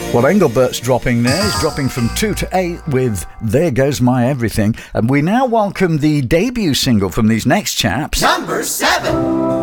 Well, Engelbert's dropping there. He's dropping from 2 to 8 with There Goes My Everything. And we now welcome the debut single from these next chaps. Number 7.